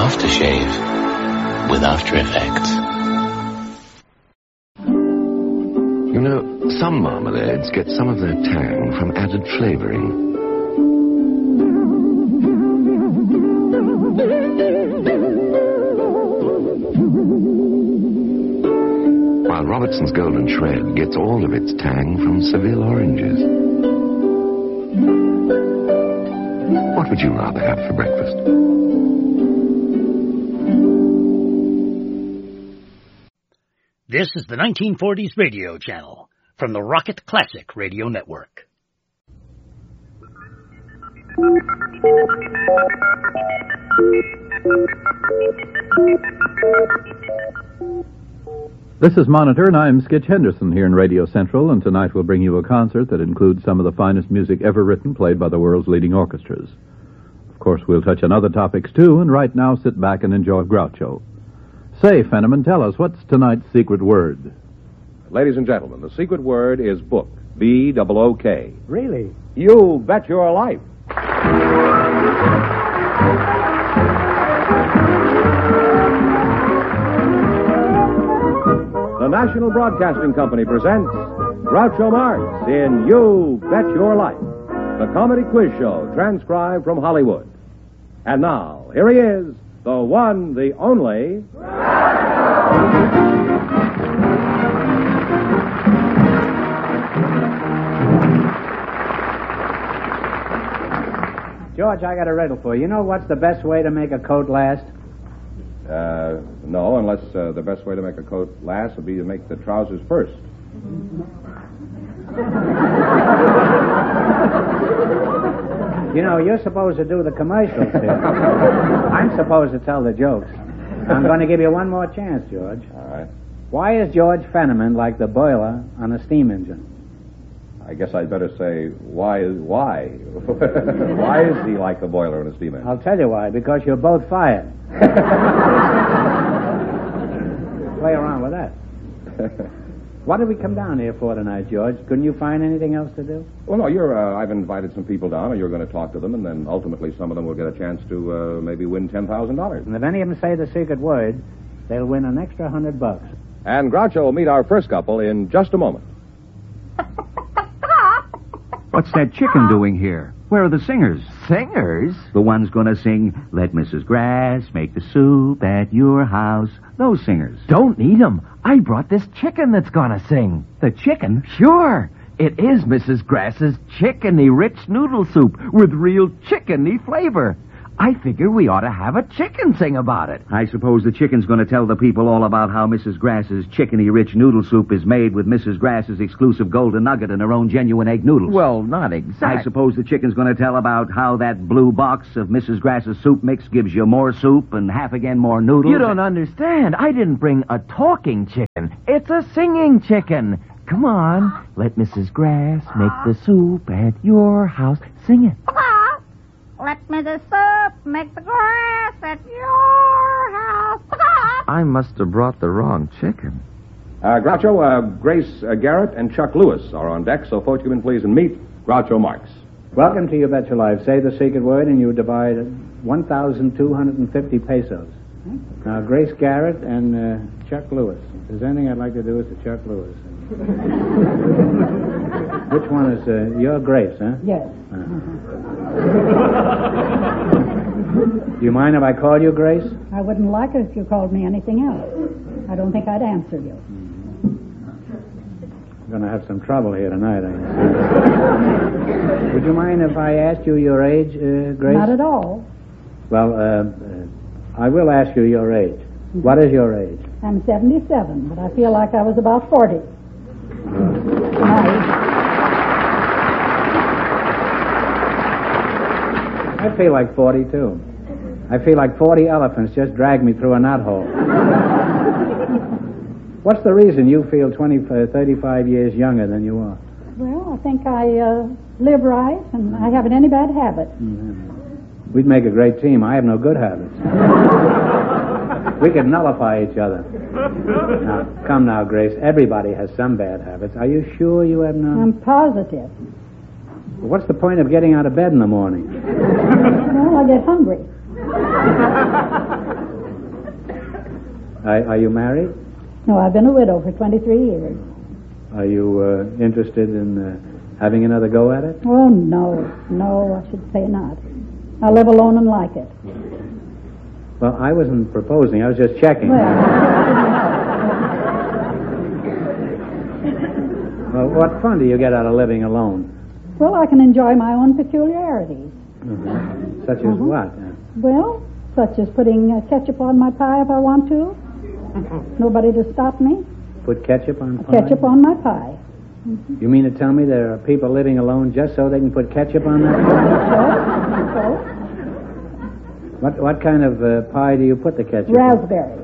aftershave with After Effects. You know, some marmalades get some of their tang from added flavoring. While Robertson's Golden Shred gets all of its tang from Seville oranges. What would you rather have for breakfast? This is the 1940s radio channel from the Rocket Classic Radio Network. This is Monitor, and I'm Skitch Henderson here in Radio Central, and tonight we'll bring you a concert that includes some of the finest music ever written, played by the world's leading orchestras. Of course, we'll touch on other topics, too, and right now sit back and enjoy Groucho. Say, Fenneman, tell us, what's tonight's secret word? Ladies and gentlemen, the secret word is book. B-O-O-K. Really? You bet your life. The National Broadcasting Company presents Groucho Marx in You Bet Your Life, the comedy quiz show transcribed from Hollywood. And now, here he is, the one, the only... George, I got a riddle for you. You know what's the best way to make a coat last? No, unless the best way to make a coat last would be to make the trousers first. You know, you're supposed to do the commercials here. I'm supposed to tell the jokes. I'm going to give you one more chance, George. All right. Why is George Fenneman like the boiler on a steam engine? I guess I'd better say, why? Why is he like the boiler in a steam engine? I'll tell you why. Because you're both fired. Play around with that. What did we come down here for tonight, George? Couldn't you find anything else to do? Well, no, I've invited some people down, and you're going to talk to them, and then ultimately some of them will get a chance to maybe win $10,000. And if any of them say the secret word, they'll win an extra $100. And Groucho will meet our first couple in just a moment. What's that chicken doing here? Where are the singers? Singers? The ones gonna sing, Let Mrs. Grass Make the Soup at Your House. Those singers. Don't need 'em. I brought this chicken that's gonna sing. The chicken? Sure. It is Mrs. Grass's chickeny rich noodle soup with real chickeny flavor. I figure we ought to have a chicken sing about it. I suppose the chicken's going to tell the people all about how Mrs. Grass's chickeny-rich noodle soup is made with Mrs. Grass's exclusive golden nugget and her own genuine egg noodles. Well, not exactly. I suppose the chicken's going to tell about how that blue box of Mrs. Grass's soup mix gives you more soup and half again more noodles. You don't understand. I didn't bring a talking chicken. It's a singing chicken. Come on. Let Mrs. Grass make the soup at your house. Sing it. Let Mrs. Soup make the grass at your house. I must have brought the wrong chicken. Groucho, Grace Garrett and Chuck Lewis are on deck, so folks come in, please, and meet Groucho Marx. Welcome to You Bet Your Life. Say the secret word, and you divide 1,250 pesos. Now, Grace Garrett and Chuck Lewis. If there's anything I'd like to do, it's to Chuck Lewis. Which one is your Grace, huh? Yes. Do you mind if I call you Grace? I wouldn't like it if you called me anything else. I don't think I'd answer you. I'm going to have some trouble here tonight, I see. Would you mind if I asked you your age, Grace? Not at all. Well, I will ask you your age. What is your age? I'm 77, but I feel like I was about 40. I feel like 40, too. I feel like 40 elephants just dragged me through a knothole. What's the reason you feel 35 years younger than you are? Well, I think I live right, and I haven't any bad habits. Mm-hmm. We'd make a great team. I have no good habits. We could nullify each other. Now, come now, Grace. Everybody has some bad habits. Are you sure you have none? I'm positive. What's the point of getting out of bed in the morning? Well, I get hungry. Are you married? No, I've been a widow for 23 years. Are you interested in having another go at it? Oh, no. No, I should say not. I live alone and like it. Well, I wasn't proposing. I was just checking. Well, what fun do you get out of living alone? Well, I can enjoy my own peculiarities. Mm-hmm. Such as what? Well, such as putting ketchup on my pie if I want to. Nobody to stop me. Put ketchup on pie? Ketchup on my pie. Mm-hmm. You mean to tell me there are people living alone just so they can put ketchup on that pie? What kind of pie do you put the ketchup Raspberry.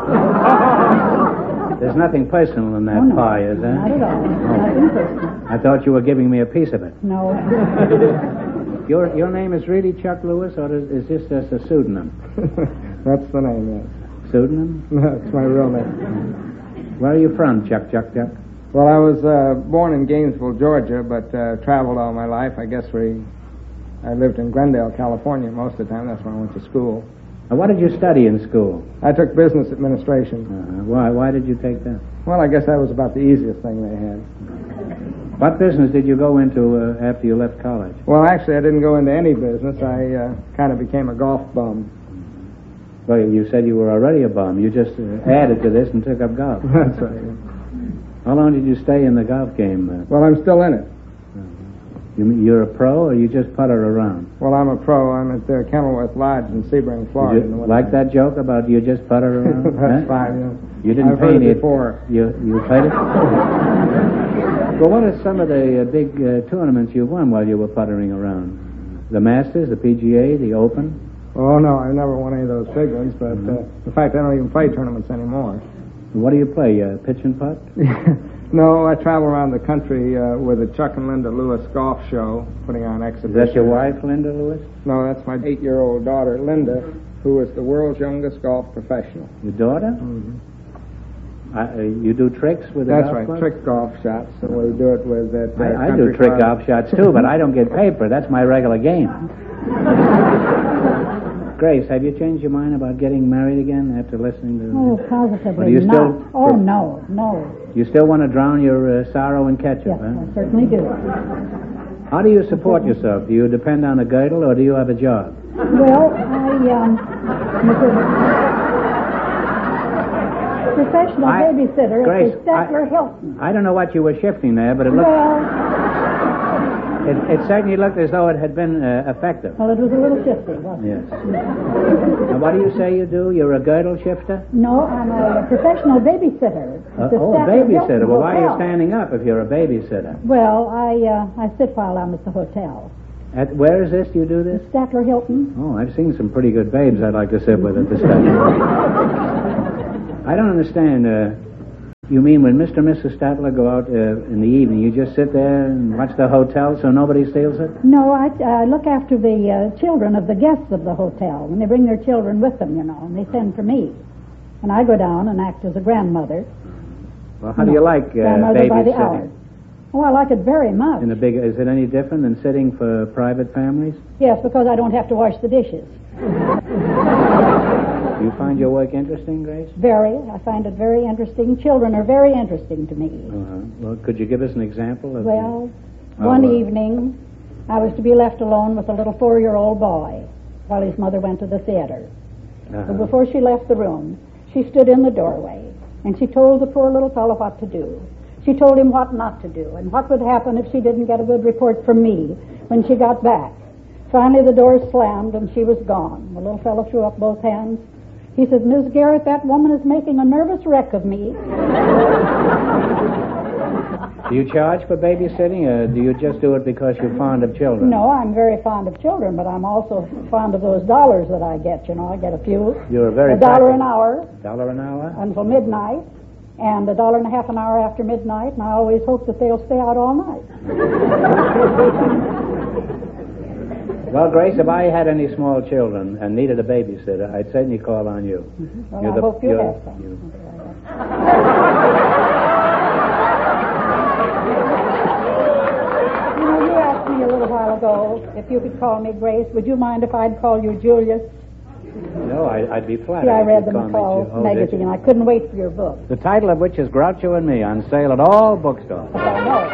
on? There's nothing personal in that pie, is there? Not at all. Nothing personal. I thought you were giving me a piece of it. No. Your name is really Chuck Lewis, or is this just a pseudonym? That's the name, yes. Pseudonym? That's my real name. Where are you from, Chuck? Well, I was born in Gainesville, Georgia, but traveled all my life. I lived in Glendale, California most of the time. That's when I went to school. What did you study in school? I took business administration. Why did you take that? Well, I guess that was about the easiest thing they had. What business did you go into after you left college? Well, actually, I didn't go into any business. I kind of became a golf bum. Well, you said you were already a bum. You just added to this and took up golf. That's right. Yeah. How long did you stay in the golf game? Well, I'm still in it. You're a pro, or you just putter around? Well, I'm a pro. I'm at Kenilworth Lodge in Sebring, Florida. Did you like that joke about you just putter around? That's fine, yeah. You didn't I've pay heard any it before. You played it? Well, what are some of the big tournaments you won while you were puttering around? The Masters, the PGA, the Open? Oh, no, I never won any of those big ones, but in fact, I don't even play tournaments anymore. What do you play, pitch and putt? No, I travel around the country with the Chuck and Linda Lewis golf show, putting on exhibitions. Is that your wife, Linda Lewis? No, that's my 8-year-old daughter, Linda, who is the world's youngest golf professional. Your daughter? Mm-hmm. You do tricks with the That's golf right, club? trick golf shots. So we do it with that. I do trick golf shots too, but I don't get paid for it. That's my regular game. Grace, have you changed your mind about getting married again after listening to... Oh, positively do you not. still... No. You still want to drown your sorrow in ketchup, Yes, huh? I certainly do. How do you support yourself? Do you depend on a girdle, or do you have a job? Well, professional babysitter Grace, at the Statler Hilton. I don't know what you were shifting there, but it looked... It certainly looked as though it had been effective. Well, it was a little shifty, wasn't it? Yes. Now, what do you say you do? You're a girdle shifter? No, I'm a professional babysitter. A babysitter. Well, why are you standing up if you're a babysitter? Well, I sit while I'm at the hotel. Where is this? Do you do this? Statler Hilton. Oh, I've seen some pretty good babes I'd like to sit with at the Statler. I don't understand. You mean when Mr. and Mrs. Statler go out in the evening, you just sit there and watch the hotel so nobody steals it? No, I look after the children of the guests of the hotel. When they bring their children with them, and they send for me. And I go down and act as a grandmother. Well, how do you like grandmother by the hour. babysitting? Oh, I like it very much. Is it any different than sitting for private families? Yes, because I don't have to wash the dishes. Do you find your work interesting, Grace? Very. I find it very interesting. Children are very interesting to me. Well, could you give us an example of... One evening, I was to be left alone with a little 4-year-old boy while his mother went to the theater. But before she left the room, she stood in the doorway, and she told the poor little fellow what to do. She told him what not to do, and what would happen if she didn't get a good report from me when she got back. Finally, the door slammed, and she was gone. The little fellow threw up both hands. He said, "Miss Garrett, that woman is making a nervous wreck of me." Do you charge for babysitting, or do you just do it because you're fond of children? No, I'm very fond of children, but I'm also fond of those dollars that I get. I get a few. You're very $1 an hour. $1 an hour? Until midnight, and $1.50 an hour after midnight, and I always hope that they'll stay out all night. Well, Grace, if I had any small children and needed a babysitter, I'd certainly call on you. Well, I hope you have some. You asked me a little while ago if you could call me Grace. Would you mind if I'd call you Julius? No, Oh, I'd be flattered. See, I if read you the called me McCall magazine. I couldn't wait for your book. The title of which is Groucho and Me, on sale at all bookstores. But I know it.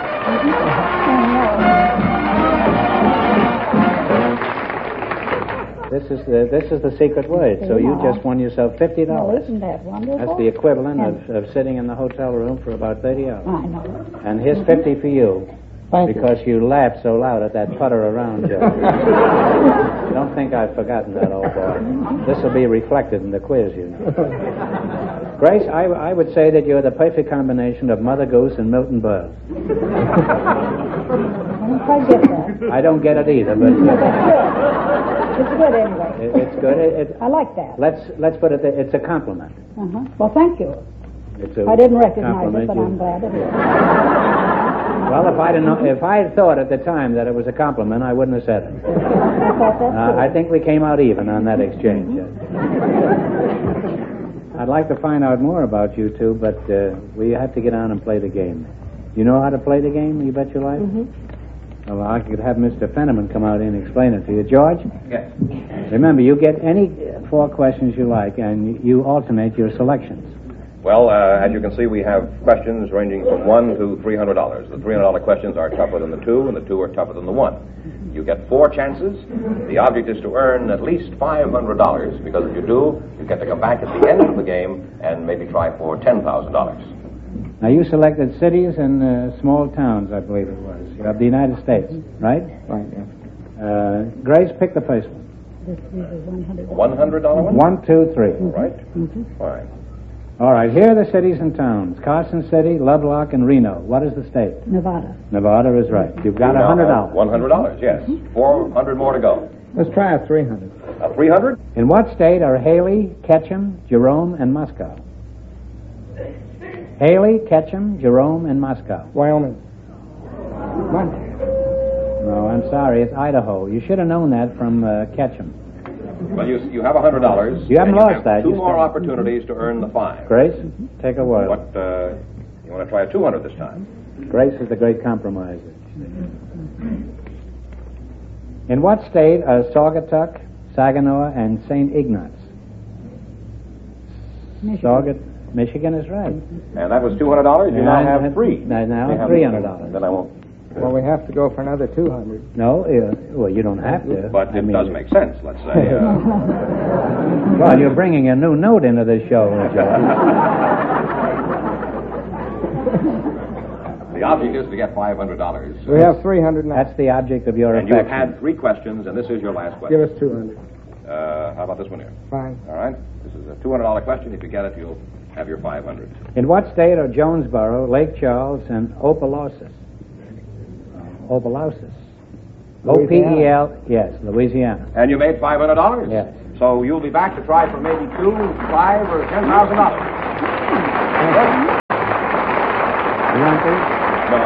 This is the secret word. So you just won yourself $50. Oh, isn't that wonderful? That's the equivalent of sitting in the hotel room for about 30 hours. I know. And here's 50 for you. Thank because you laughed so loud at that putter around, Joe. Don't think I've forgotten that, old boy. This will be reflected in the quiz, you know. Grace, I would say that you're the perfect combination of Mother Goose and Milton Berle. I don't quite get that. I don't get it either, but It's good anyway. It's good. I like that. Let's put it. It's a compliment. Uh-huh. Well, thank you. It's a I didn't recognize it, compliment but you- I'm glad it is. Well, if I had thought at the time that it was a compliment, I wouldn't have said it. I thought that's good. I think we came out even on that exchange. I'd like to find out more about you two, but we have to get on and play the game. You know how to play the game, You Bet Your Life? Mm-hmm. Well, I could have Mr. Fenneman come out and explain it to you. George? Yes. Remember, you get any 4 questions you like, and you alternate your selections. Well, as you can see, we have questions ranging from $1 to $300. The $300 questions are tougher than the 2, and the 2 are tougher than the 1. You get 4 chances. The object is to earn at least $500, because if you do, you get to come back at the end of the game and maybe try for $10,000. Now, you selected cities and small towns, I believe it was, of the United States, right? Right, yeah. Grace, pick the first one. This is $100. $100 one? 1, 2, 3. All right. Mm-hmm. Fine. All right, here are the cities and towns. Carson City, Lovelock, and Reno. What is the state? Nevada. Nevada is right. You've got You now $100. have $100, yes. 400 more to go. Let's try a 300. 300? In what state are Haley, Ketchum, Jerome, and Moscow? Haley, Ketchum, Jerome, and Moscow. Wyoming. No, I'm sorry. It's Idaho. You should have known that from Ketchum. Well, you have $100. You haven't and lost have that. 2 You more still- opportunities to earn the 5. Grace, take a word. What, you want to try a 200 this time? Grace is the great compromiser. In what state are Saugatuck, Saginaw, and St. Ignatz? Michigan is right. And that was $200. You now have 3. Now You have- $300. Then I won't. Well, we have to go for another 200. No, well, you don't have to. But it does make sense, let's say. Well, you're bringing a new note into this show, Joe. The object is to get $500. We have 300 now. That's the object of your And you've affection. had 3 questions, and this is your last question. Give us 200. How about this one here? Fine. All right. This is a $200 question. If you get it, you'll have your 500. In what state are Jonesboro, Lake Charles, and Opelousas? Opelousas. O-P-E-L, yes, Louisiana. And you made $500? Yes. So you'll be back to try for maybe 2, 5, or $10,000. You want these? No.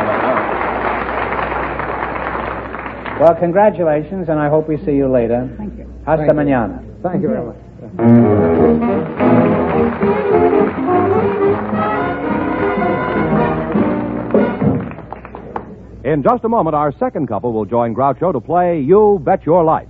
Well, congratulations, and I hope we see you later. Thank you. Hasta Thank you. mañana. Thank you very much. In just a moment, our second couple will join Groucho to play You Bet Your Life.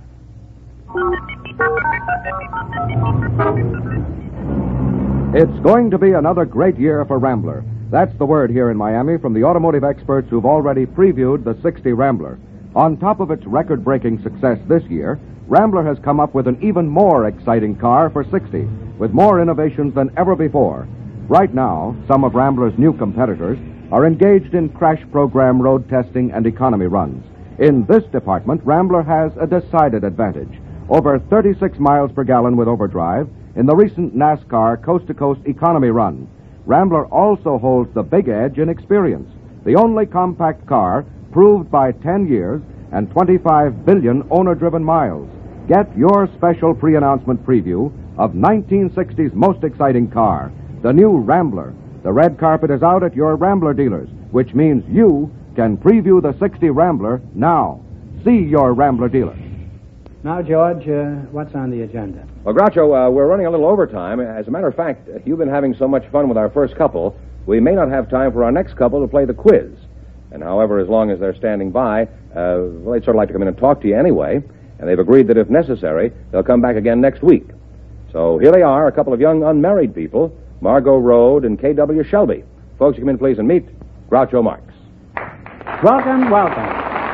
It's going to be another great year for Rambler. That's the word here in Miami from the automotive experts who've already previewed the 60 Rambler. On top of its record-breaking success this year, Rambler has come up with an even more exciting car for 60, with more innovations than ever before. Right now, some of Rambler's new competitors are engaged in crash program road testing and economy runs. In this department, Rambler has a decided advantage. Over 36 miles per gallon with overdrive in the recent NASCAR coast-to-coast economy run. Rambler also holds the big edge in experience. The only compact car proved by 10 years and 25 billion owner-driven miles. Get your special pre-announcement preview of 1960's most exciting car, the new Rambler. The red carpet is out at your Rambler dealers, which means you can preview the 60 Rambler now. See your Rambler dealer. Now, George, what's on the agenda? Well, Groucho, we're running a little overtime. As a matter of fact, you've been having so much fun with our first couple, we may not have time for our next couple to play the quiz. And however, as long as they're standing by, well, they'd sort of like to come in and talk to you anyway. And they've agreed that if necessary, they'll come back again next week. So here they are, a couple of young unmarried people, Margot Road and K.W. Shelby. Folks, come in, please, and meet Groucho Marx. Welcome, welcome.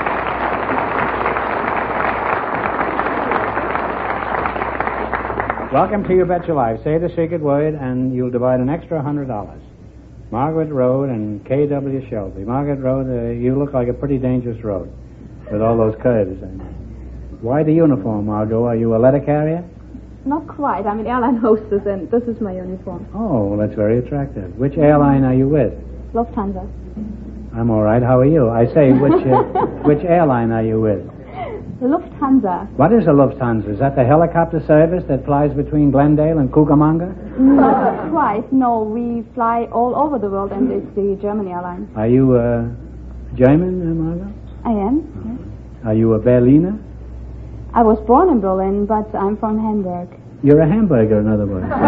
Welcome to You Bet Your Life. Say the secret word, and you'll divide an extra $100. Margaret Road and K.W. Shelby. Margaret Road, you look like a pretty dangerous road with all those curves. Why the uniform, Margot? Are you a letter carrier? Not quite. I'm an airline hostess, and this is my uniform. Oh, that's very attractive. Which airline are you with? Lufthansa. I'm all right. How are you? I say, which airline are you with? The Lufthansa. What is a Lufthansa? Is that the helicopter service that flies between Glendale and Cucamonga? Not quite. No, we fly all over the world, and it's the German airline. Are you German, Margot? I am, yes. Are you a Berliner? I was born in Berlin, but I'm from Hamburg. You're a hamburger, in other words. If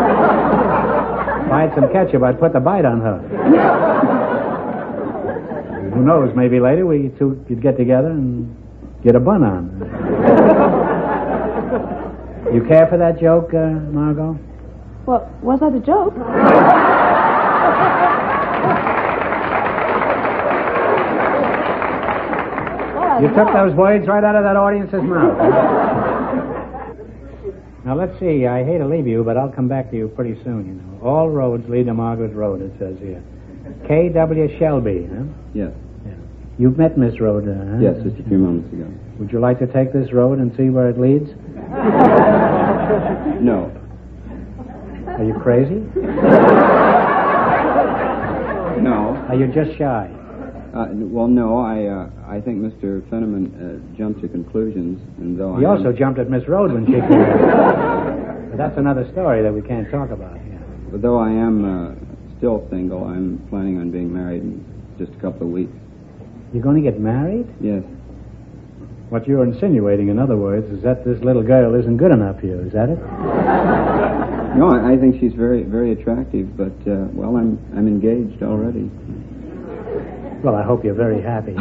I had some ketchup, I'd put the bite on her. Who knows, maybe later we two could get together and get a bun on. You care for that joke, Margot? Well, was that a joke? You took those words right out of that audience's mouth. Now, let's see. I hate to leave you, but I'll come back to you pretty soon, you know. All roads lead to Margaret Road, it says here. K.W. Shelby, huh? Yes. Yeah. You've met Miss Road, huh? Yes, just a few moments ago. Would you like to take this road and see where it leads? No. Are you crazy? No. Are you just shy? Well, no. I think Mr. Fenneman jumped to conclusions, and though he also jumped at Miss Road when she came in. But that's another story that we can't talk about here. But though I am still single, I'm planning on being married in just a couple of weeks. You're going to get married? Yes. What you're insinuating, in other words, is that this little girl isn't good enough for you. Is that it? No, I think she's very, very attractive, but, well, I'm engaged already. Well, I hope you're very happy.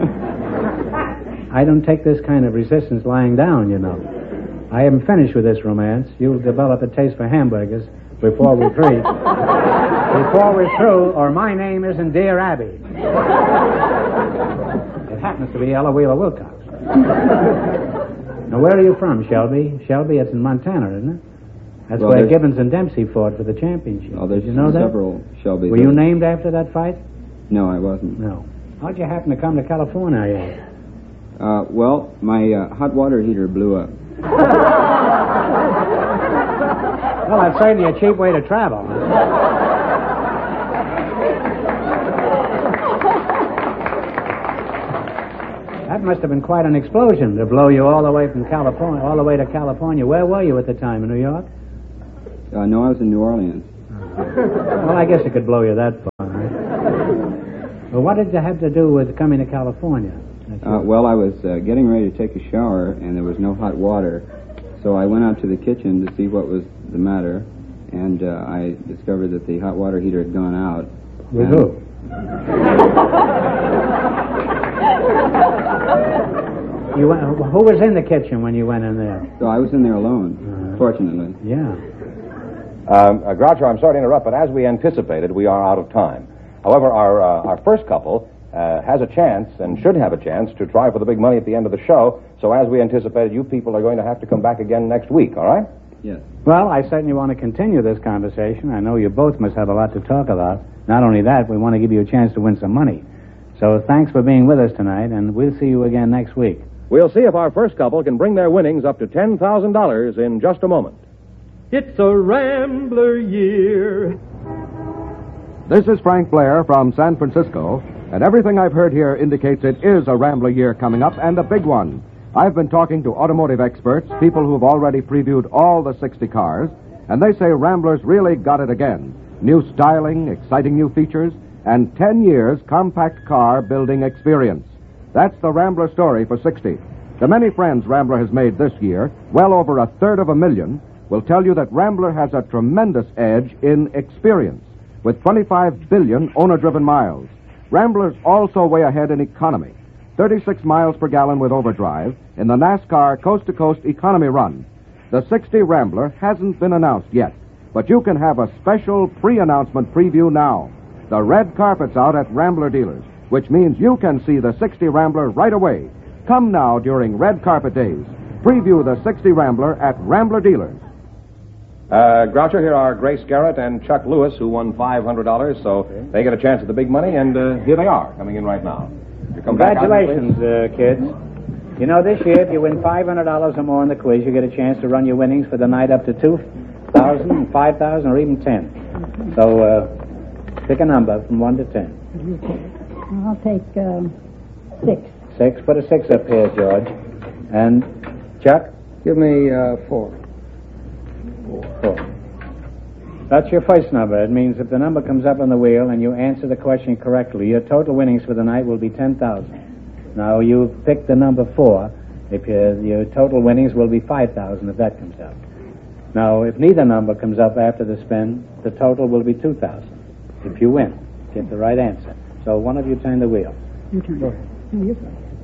I don't take this kind of resistance lying down, you know. I haven't finished with this romance. You'll develop a taste for hamburgers before we're through. Before we're through, or my name isn't Dear Abby. It happens to be Ella Wheeler Wilcox. Now, where are you from, Shelby? Shelby, it's in Montana, isn't it? That's well, where Gibbons and Dempsey fought for the championship. Oh, there's Did you know that? Several Shelbys. Were you named after that fight? No, I wasn't. No. How'd you happen to come to California? Well, my hot water heater blew up. Well, that's certainly a cheap way to travel. That must have been quite an explosion to blow you all the way from California, all the way to California. Where were you at the time, in New York? No, I was in New Orleans. Well, I guess it could blow you that far. Right? Well, what did you have to do with coming to California? Well, I was getting ready to take a shower, and there was no hot water. So I went out to the kitchen to see what was the matter, and I discovered that the hot water heater had gone out. With who? Who was in the kitchen when you went in there? So I was in there alone, fortunately. Yeah. Groucho, I'm sorry to interrupt, but as we anticipated, we are out of time. However, our first couple has a chance, and should have a chance, to try for the big money at the end of the show. So as we anticipated, you people are going to have to come back again next week, all right? Yes. Well, I certainly want to continue this conversation. I know you both must have a lot to talk about. Not only that, we want to give you a chance to win some money. So thanks for being with us tonight, and we'll see you again next week. We'll see if our first couple can bring their winnings up to $10,000 in just a moment. It's a Rambler year. This is Frank Blair from San Francisco, and everything I've heard here indicates it is a Rambler year coming up, and a big one. I've been talking to automotive experts, people who've already previewed all the 60 cars, and they say Rambler's really got it again. New styling, exciting new features, and 10 years compact car building experience. That's the Rambler story for 60. The many friends Rambler has made this year, well over 1/3 will tell you that Rambler has a tremendous edge in experience, with 25 billion owner-driven miles. Ramblers also way ahead in economy. 36 miles per gallon with overdrive in the NASCAR coast-to-coast economy run. The 60 Rambler hasn't been announced yet, but you can have a special pre-announcement preview now. The red carpet's out at Rambler dealers, which means you can see the 60 Rambler right away. Come now during Red Carpet Days. Preview the 60 Rambler at Rambler dealers. Groucho, here are Grace Garrett and Chuck Lewis, who won $500, so they get a chance at the big money, and here they are, coming in right now. Congratulations, kids. You know, this year, if you win $500 or more in the quiz, you get a chance to run your winnings for the night up to $2,000, $5,000, or even $10,000. So, pick a number from 1 to 10. I'll take 6. 6. Put a 6 up here, George. And Chuck? Give me 4. 4. That's your first number. It means if the number comes up on the wheel and you answer the question correctly, your total winnings for the night will be $10,000. Now, you've picked the number 4. If your total winnings will be $5,000 if that comes up. Now, if neither number comes up after the spin, the total will be $2,000. If you win, get the right answer. So one of you turn the wheel. You turn it. No, you first.